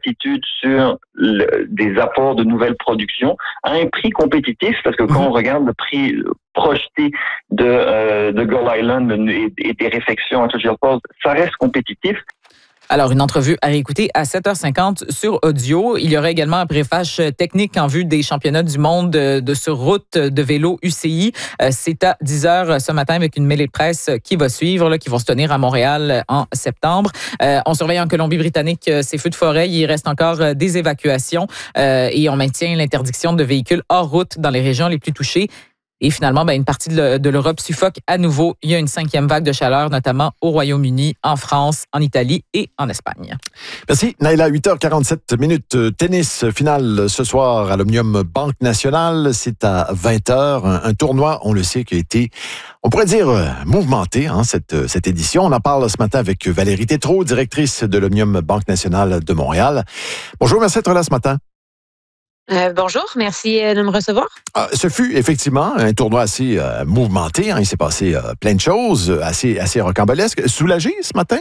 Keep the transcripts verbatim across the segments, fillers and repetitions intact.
certitude sur le, des apports de nouvelles productions à un prix compétitif, parce que quand on regarde le prix projeté de, euh, de Gull Island et, et des réflexions à Tudor Falls, ça reste compétitif. Alors, une entrevue à réécouter à sept heures cinquante sur audio. Il y aura également un préface technique en vue des championnats du monde de sur route de vélo U C I. C'est à dix heures ce matin avec une mêlée de presse qui va suivre, là, qui vont se tenir à Montréal en septembre. Euh, on surveille en Colombie-Britannique ces feux de forêt. Il reste encore des évacuations euh, et on maintient l'interdiction de véhicules hors route dans les régions les plus touchées. Et finalement, ben, une partie de l'Europe suffoque à nouveau. Il y a une cinquième vague de chaleur, notamment au Royaume-Uni, en France, en Italie et en Espagne. Merci. Naila, huit heures quarante-sept minutes. Tennis final ce soir à l'Omnium Banque Nationale. C'est à vingt heures. Un, un tournoi, on le sait, qui a été, on pourrait dire, mouvementé, hein, cette, cette édition. On en parle ce matin avec Valérie Tétrault, directrice de l'Omnium Banque Nationale de Montréal. Bonjour, merci d'être là ce matin. Euh, bonjour, merci de me recevoir. Ah, ce fut effectivement un tournoi assez euh, mouvementé. Hein. Il s'est passé euh, plein de choses, assez, assez rocambolesques. Soulagé ce matin?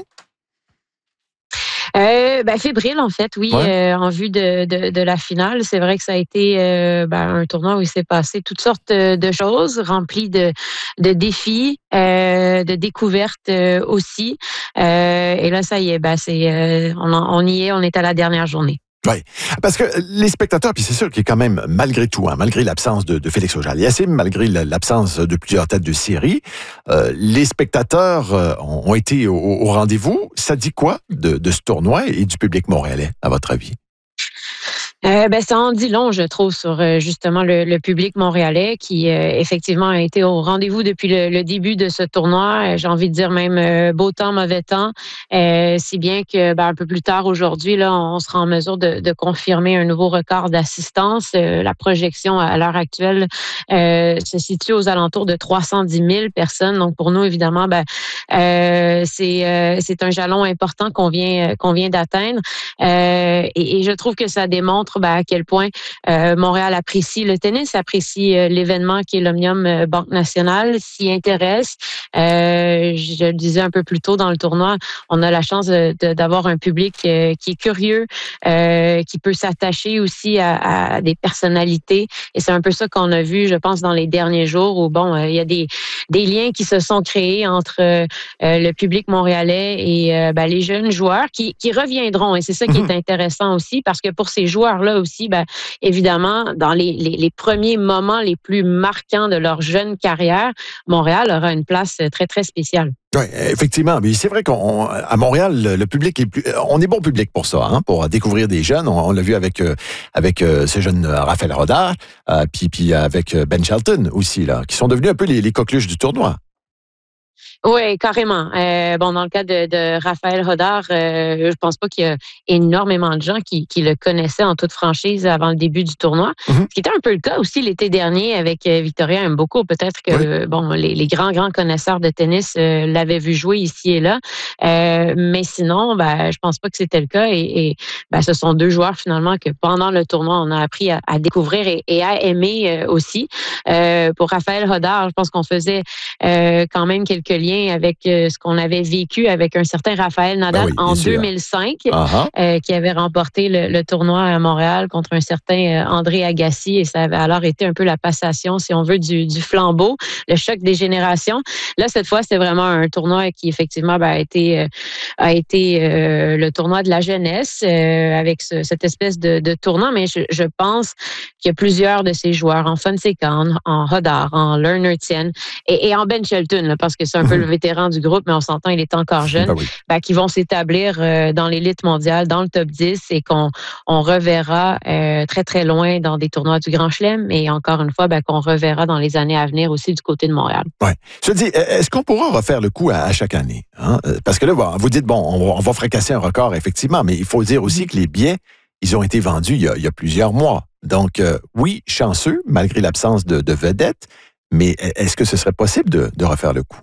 Euh, ben, fébrile, en fait, oui, ouais. euh, en vue de, de, de la finale. C'est vrai que ça a été euh, ben, un tournoi où il s'est passé toutes sortes de choses, rempli de, de défis, euh, de découvertes euh, aussi. Euh, et là, ça y est, ben, c'est, euh, on, on y est, on est à la dernière journée. Oui, parce que les spectateurs, puis c'est sûr qu'il y a quand même, malgré tout, hein, malgré l'absence de, de Félix Auger-Aliassime, malgré l'absence de plusieurs têtes de série, euh, les spectateurs euh, ont été au, au rendez-vous. Ça dit quoi de, de ce tournoi et du public montréalais, à votre avis? Euh, ben, ça en dit long, je trouve, sur euh, justement le, le public montréalais qui, euh, effectivement, a été au rendez-vous depuis le, le début de ce tournoi. Euh, j'ai envie de dire même euh, beau temps, mauvais temps. Euh, si bien que, ben, un peu plus tard aujourd'hui, là, on sera en mesure de, de confirmer un nouveau record d'assistance. Euh, la projection à l'heure actuelle euh, se situe aux alentours de trois cent dix mille personnes. Donc, pour nous, évidemment, ben, euh, c'est, euh, c'est un jalon important qu'on vient, qu'on vient d'atteindre. Euh, et, et je trouve que ça démontre Ben, à quel point euh, Montréal apprécie le tennis, apprécie euh, l'événement qui est l'Omnium euh, Banque Nationale, s'y intéresse. Euh, je le disais un peu plus tôt dans le tournoi, on a la chance de, de, d'avoir un public euh, qui est curieux, euh, qui peut s'attacher aussi à, à des personnalités. Et c'est un peu ça qu'on a vu, je pense, dans les derniers jours où, bon, euh, il y a des, des liens qui se sont créés entre euh, le public montréalais et euh, ben, les jeunes joueurs qui, qui reviendront. Et c'est ça qui est intéressant aussi, parce que pour ces joueurs là aussi, ben, évidemment, dans les, les, les premiers moments les plus marquants de leur jeune carrière, Montréal aura une place très, très spéciale. Oui, effectivement. Mais c'est vrai qu'à Montréal, le public est plus, on est bon public pour ça, hein, pour découvrir des jeunes. On, on l'a vu avec euh, avec euh, ce jeune Raphaël Rodard, euh, puis puis avec Ben Shelton aussi là, qui sont devenus un peu les, les coqueluches du tournoi. Oui, carrément. Euh, bon, dans le cas de, de Raphaël Rodard, euh, je pense pas qu'il y a énormément de gens qui, qui le connaissaient en toute franchise avant le début du tournoi. Mm-hmm. Ce qui était un peu le cas aussi l'été dernier avec Victoria Mboko. Peut-être que oui. bon, les, les grands, grands connaisseurs de tennis euh, l'avaient vu jouer ici et là. Euh, mais sinon, ben, je pense pas que c'était le cas. Et, et ben, ce sont deux joueurs finalement que pendant le tournoi, on a appris à, à découvrir et, et à aimer euh, aussi. Euh, pour Raphaël Rodard, je pense qu'on faisait euh, quand même quelques liens avec euh, ce qu'on avait vécu avec un certain Raphaël Nadal ben oui, en deux mille cinq, uh-huh. euh, qui avait remporté le, le tournoi à Montréal contre un certain euh, André Agassi, et ça avait alors été un peu la passation, si on veut, du, du flambeau, le choc des générations. Là, cette fois, c'est vraiment un tournoi qui, effectivement, ben, a été, euh, a été euh, le tournoi de la jeunesse, euh, avec ce, cette espèce de, de tournant, mais je, je pense qu'il y a plusieurs de ces joueurs, en Fonseca, en, en Rodard, en Lerner Tien, et, et en Ben Shelton, là, parce que c'est un peu le vétéran du groupe, mais on s'entend, il est encore jeune, ben oui. ben, qui vont s'établir euh, dans l'élite mondiale, dans le top dix, et qu'on on reverra euh, très, très loin dans des tournois du Grand Chelem, et encore une fois, ben, qu'on reverra dans les années à venir aussi du côté de Montréal. Oui. Je dis, est-ce qu'on pourra refaire le coup à, à chaque année? Hein? Parce que là, vous dites, bon, on va, on va fracasser un record, effectivement, mais il faut dire aussi que les billets, ils ont été vendus il y a, il y a plusieurs mois. Donc, euh, oui, chanceux, malgré l'absence de, de vedettes, mais est-ce que ce serait possible de, de refaire le coup?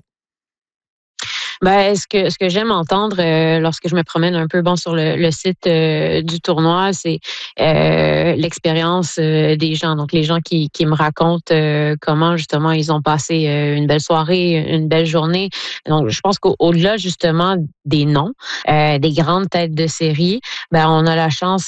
Ben, ce que ce que j'aime entendre euh, lorsque je me promène un peu bon sur le, le site euh, du tournoi, c'est euh, l'expérience euh, des gens. Donc les gens qui qui me racontent euh, comment justement ils ont passé euh, une belle soirée, une belle journée. Donc je pense qu'au-delà justement des noms, euh, des grandes têtes de série, ben on a la chance